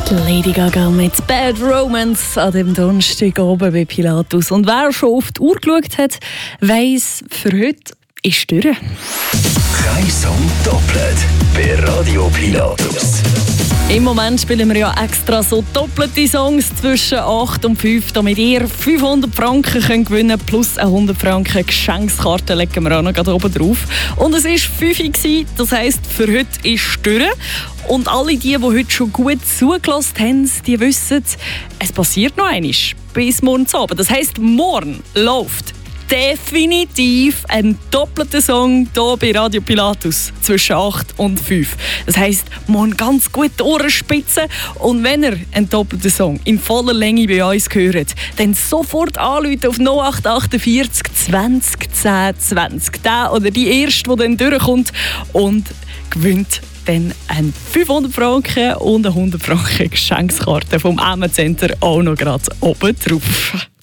Lady Gaga mit Bad Romance an dem Donnerstag oben bei Pilatus. Und wer schon auf die Uhr geschaut hat, weiss, für heute ist durch. Kein Song doppelt bei Radio Pilatus. Im Moment spielen wir ja extra so doppelte Songs zwischen 8 und 5, damit ihr 500 Franken könnt gewinnen plus 100 Franken Geschenkskarte legen wir auch noch gerade oben drauf. Und es war 5 Uhr, das heisst, für heute ist durch. Und alle die heute schon gut zugelassen haben, die wissen, es passiert noch einmal bis morgen Abend. Das heisst, morgen läuft definitiv ein doppelter Song hier bei Radio Pilatus zwischen 8 und 5. Das heisst, morgen ganz gut die Ohren spitzen. Und wenn ihr einen doppelten Song in voller Länge bei uns hört, dann sofort anrufen auf 0848 20 10 20. Der oder die Erste, die dann durchkommt und gewinnt dann ein 500 Franken und eine 100 Franken Geschenkskarte vom Emma Center auch noch gerade oben drauf.